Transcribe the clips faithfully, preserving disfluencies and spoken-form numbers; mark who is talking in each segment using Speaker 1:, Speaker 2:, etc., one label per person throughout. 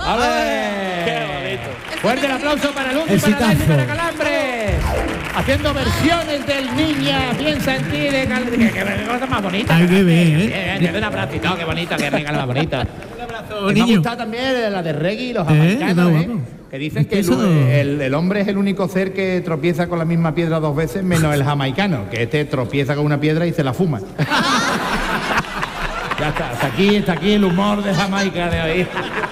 Speaker 1: ¡Ale!
Speaker 2: ¡Qué bonito!
Speaker 1: Fuerte el aplauso para Luz y para Daisy, para Calambres. Haciendo versiones del Niña, piensa en ti de Calambres. ¡Qué, qué cosa más bonita!
Speaker 3: Ay, qué bien, ¿eh?
Speaker 1: Bien, bien, un abracito, qué bonita, qué regalo más bonita.
Speaker 3: Un abrazo,
Speaker 1: Me
Speaker 3: niño.
Speaker 1: ha gustado también la de reggae y los
Speaker 3: Eh,
Speaker 1: jamaicanos,
Speaker 3: está
Speaker 1: ¿eh?
Speaker 3: guapo.
Speaker 1: Que dicen que el,
Speaker 3: Eso-
Speaker 1: el- el hombre es el único ser que tropieza con la misma piedra dos veces, menos el jamaicano, que este tropieza con una piedra y se la fuma. Ya está, hasta aquí, hasta aquí el humor de Jamaica de hoy.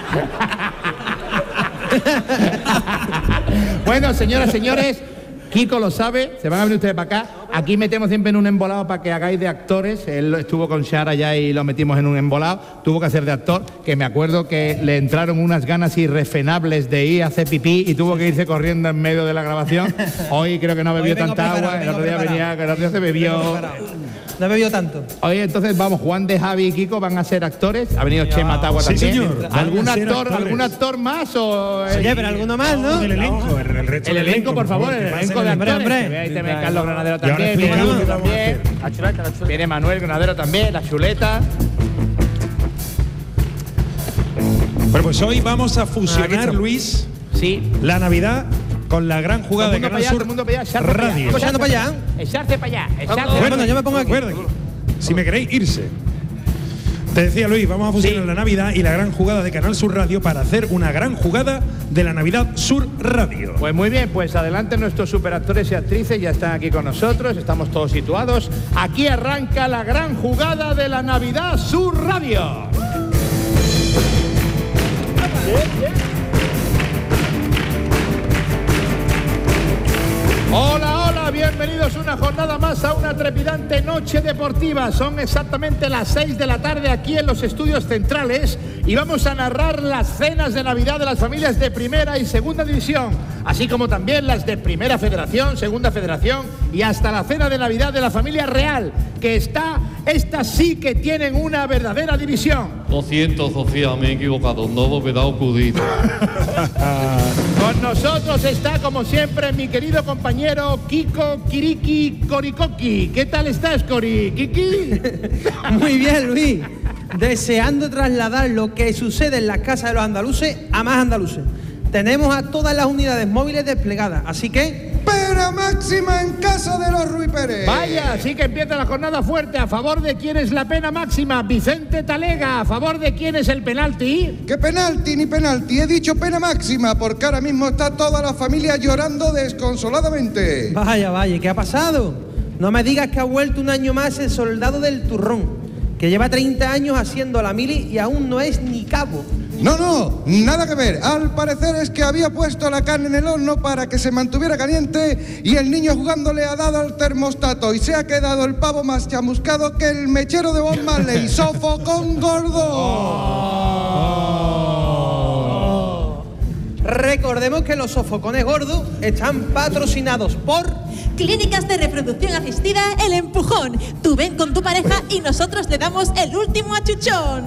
Speaker 1: Bueno, señoras, señores, Kiko lo sabe, se van a venir ustedes para acá. Aquí metemos siempre en un embolado para que hagáis de actores. Él estuvo con Shara ya y lo metimos en un embolado. Tuvo que hacer de actor, que me acuerdo que le entraron unas ganas irrefrenables de ir a hacer pipí y tuvo que irse corriendo en medio de la grabación. Hoy creo que no bebió
Speaker 4: vengo
Speaker 1: tanta
Speaker 4: preparado,
Speaker 1: agua, el
Speaker 4: vengo
Speaker 1: otro día
Speaker 4: preparado.
Speaker 1: venía, que el otro día se bebió.
Speaker 4: No bebió tanto.
Speaker 1: Oye, entonces vamos, Juan de Javi y Kiko van a ser actores. Ha venido Chema Tagua
Speaker 3: Sí,
Speaker 1: también.
Speaker 3: señor.
Speaker 1: ¿Algún
Speaker 3: Van a ser
Speaker 1: actor,
Speaker 3: actores.
Speaker 1: algún actor más o
Speaker 4: Oye, pero alguno más, ¿no?
Speaker 3: El elenco, el, el resto
Speaker 1: el
Speaker 3: del
Speaker 1: elenco, por favor, el
Speaker 3: que
Speaker 1: elenco de
Speaker 3: pasen
Speaker 4: hombre,
Speaker 1: actores?
Speaker 4: hombre.
Speaker 1: Que ve ahí también Carlos Granadero
Speaker 3: Y ahora
Speaker 1: también, viene
Speaker 3: explicamos
Speaker 1: Lucio
Speaker 3: qué vamos a
Speaker 1: también,
Speaker 2: La chuleta, la chuleta.
Speaker 1: viene Manuel Granadero también, la chuleta.
Speaker 3: Bueno, pues hoy vamos a
Speaker 1: Aquí
Speaker 3: fusionar,
Speaker 1: estamos.
Speaker 3: Luis,
Speaker 1: Sí.
Speaker 3: la Navidad con la gran jugada
Speaker 1: Todo el
Speaker 3: de
Speaker 1: mundo para
Speaker 3: Canal
Speaker 1: allá, todo
Speaker 3: Sur
Speaker 1: el mundo para allá, echarte para allá.
Speaker 3: Radio.
Speaker 4: Vamos echando para allá.
Speaker 1: Echarte para allá, echarte.
Speaker 4: Bueno, yo me pongo aquí.
Speaker 3: Recuerden, si me queréis irse. Te decía Luis, vamos a fusionar
Speaker 1: Sí.
Speaker 3: la Navidad y la gran jugada de Canal Sur Radio para hacer una gran jugada de la Navidad Sur Radio.
Speaker 1: Pues muy bien, pues adelante nuestros superactores y actrices, ya están aquí con nosotros, estamos todos situados. Aquí arranca la gran jugada de la Navidad Sur Radio. Hola, hola, bienvenidos una jornada más a una trepidante noche deportiva. Son exactamente las seis de la tarde aquí en los estudios centrales y vamos a narrar las cenas de Navidad de las familias de Primera y Segunda División, así como también las de Primera Federación, Segunda Federación y hasta la cena de Navidad de la familia real, que está, estas sí que tienen una verdadera división.
Speaker 5: Lo siento, Sofía, me he equivocado. No me he dado cudito.
Speaker 1: Con nosotros está, como siempre, mi querido compañero Kiko Kiriki Korikoki. ¿Qué tal estás, Cori? ¿Kiki?
Speaker 4: Muy bien, Luis. Deseando trasladar lo que sucede en las casas de los andaluces a más andaluces. Tenemos a todas las unidades móviles desplegadas, así que...
Speaker 6: Pena máxima en casa de los Ruiz Pérez.
Speaker 1: Vaya, así que empieza la jornada fuerte. ¿A favor de quién es la pena máxima? Vicente Talega. ¿A favor de quién es el penalti?
Speaker 6: ¿Qué penalti ni penalti? He dicho pena máxima porque ahora mismo está toda la familia llorando desconsoladamente.
Speaker 4: Vaya, vaya, ¿qué ha pasado? No me digas que ha vuelto un año más el soldado del turrón, que lleva treinta años haciendo la mili y aún no es ni cabo.
Speaker 6: No, no, nada que ver. Al parecer es que había puesto la carne en el horno para que se mantuviera caliente y el niño jugando le ha dado al termostato y se ha quedado el pavo más chamuscado que el mechero de Bob Marley. ¡Sofocón gordo!
Speaker 4: Recordemos que los sofocones gordos están patrocinados por...
Speaker 7: Clínicas de reproducción asistida El Empujón. Tú ven con tu pareja y nosotros te damos el último achuchón.